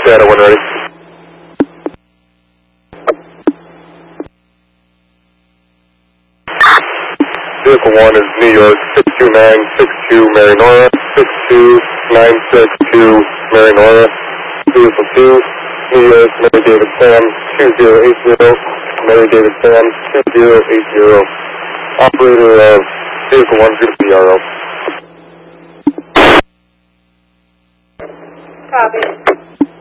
Data when ready. Vehicle 1 is New York 62962 Mary Nora, 62962 Mary Nora. Vehicle 2, New York Mary David Sam 2080, Mary David Sam 2080. Operator of Vehicle 1 is going to be RO.